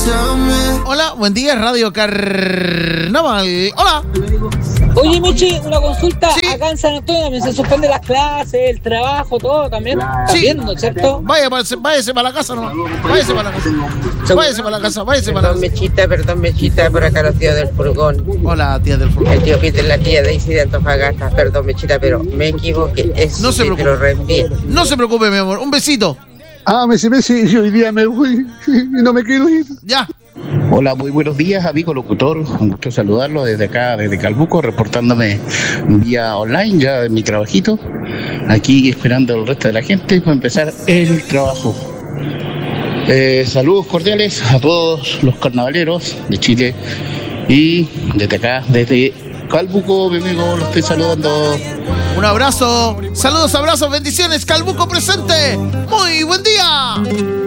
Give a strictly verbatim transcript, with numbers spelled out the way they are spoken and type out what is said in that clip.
Hola, buen día, Radio Carnaval. Hola. Oye, Meche, una consulta. Sí. Acá en San Antonio también se suspenden las clases, el trabajo, todo también. Sí. También, ¿no es cierto? Vaya, váyase, váyase para la casa nomás. Váyase para la casa. Váyase para la casa, váyase para la Perdón, casa. Mechita, perdón, Mechita, por acá los tíos del furgón. Hola, tía del fútbol. El tío Peter, la tía Daisy de Antofagasta. Perdón, Mechita, pero me equivoqué. Es No se sí, te lo reenvié. No se preocupe, mi amor. Un besito. Ah, Messi, Messi, yo hoy día me voy y no me quiero ir. Ya. Hola, muy buenos días, amigo locutor. Un gusto saludarlo desde acá, desde Calbuco, reportándome vía online ya de mi trabajito. Aquí esperando al resto de la gente para empezar el trabajo. Eh, saludos cordiales a todos los carnavaleros de Chile y desde acá, desde Calbuco, mi amigo, lo estoy saludando. Un abrazo. Saludos, abrazos, bendiciones. Calbuco presente. Muy buen día.